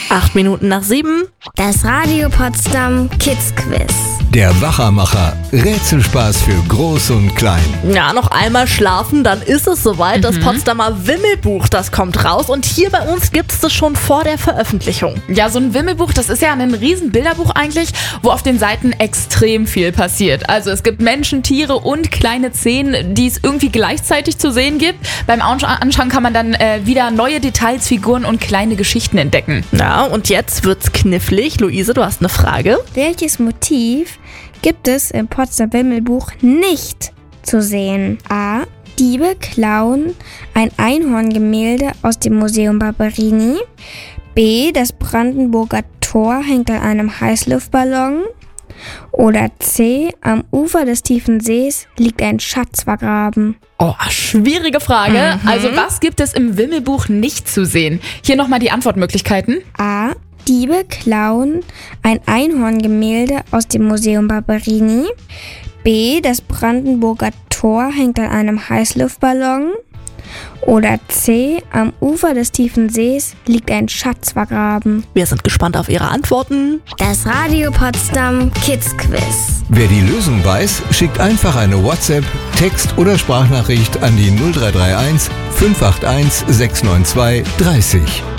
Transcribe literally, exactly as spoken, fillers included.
Acht Minuten nach sieben. Das Radio Potsdam Kids Quiz. Der Wachermacher. Rätselspaß für Groß und Klein. Ja, noch einmal schlafen, dann ist es soweit. Mhm. Das Potsdamer Wimmelbuch, das kommt raus. Und hier bei uns gibt es das schon vor der Veröffentlichung. Ja, so ein Wimmelbuch, das ist ja ein riesen Bilderbuch eigentlich, wo auf den Seiten extrem viel passiert. Also es gibt Menschen, Tiere und kleine Szenen, die es irgendwie gleichzeitig zu sehen gibt. Beim Anschauen kann man dann äh, wieder neue Details, Figuren und kleine Geschichten entdecken. Ja, und jetzt wird's knifflig. Luise, du hast eine Frage. Welches Motiv gibt es im Potsdamer Wimmelbuch nicht zu sehen? A. Diebe klauen ein Einhorngemälde aus dem Museum Barberini. B. Das Brandenburger Tor hängt an einem Heißluftballon. Oder C. Am Ufer des tiefen Sees liegt ein Schatz vergraben. Oh, schwierige Frage. Mhm. Also was gibt es im Wimmelbuch nicht zu sehen? Hier nochmal die Antwortmöglichkeiten. A. Diebe klauen ein Einhorngemälde aus dem Museum Barberini. B. Das Brandenburger Tor hängt an einem Heißluftballon. Oder C. Am Ufer des tiefen Sees liegt ein Schatz vergraben. Wir sind gespannt auf Ihre Antworten. Das Radio Potsdam Kids Quiz. Wer die Lösung weiß, schickt einfach eine WhatsApp, Text- oder Sprachnachricht an die null drei drei eins fünf acht eins sechs neun zwei dreißig.